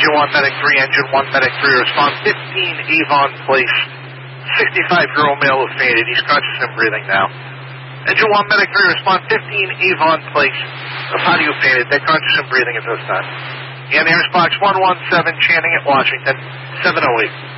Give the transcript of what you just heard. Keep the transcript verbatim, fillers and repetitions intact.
Engine one, Medic three, Engine one, Medic three, respond fifteen, Avon Place, sixty-five-year-old male who fainted. He's conscious and breathing now. Engine one, Medic three, respond fifteen, Avon Place, of how do you fainted? They're conscious and breathing at this time. And here's box one one seven, Channing at Washington, seven oh eight.